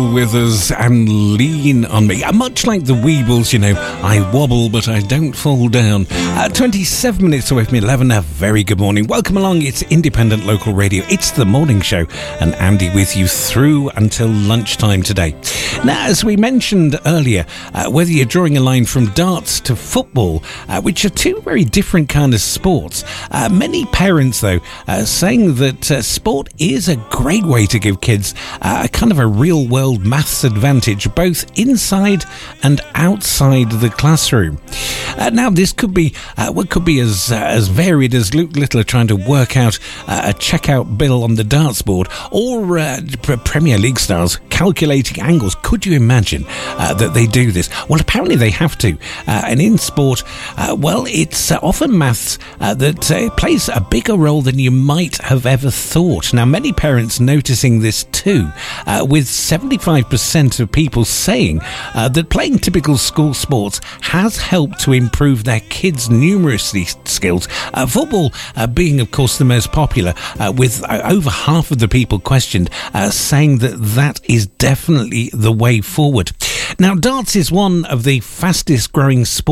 with us and lean on me. Much like the Weebles, I wobble but I don't fall down. 27 minutes away from 11. A very good morning. Welcome along. It's independent local radio. It's the morning show, and Andy with you through until lunchtime today. Now, as we mentioned earlier, whether you're drawing a line from darts to football, which are two very different kind of sports, many parents though saying that sport is a great way to give kids a kind of a real world maths advantage, both inside and outside the classroom. Now, this could be what could be as varied as Luke Littler trying to work out a checkout bill on the darts board, or Premier League stars calculating angles. Could you imagine that they do this? Well, apparently they have to. And in sport, it's often maths that plays a bigger role than you might have ever thought. Now, many parents noticing this too, with 75% of people saying that playing typical school sports has helped to improve their kids' numeracy skills. Football being, of course, the most popular, with over half of the people questioned saying that is definitely the way forward. Now, darts is one of the fastest growing sports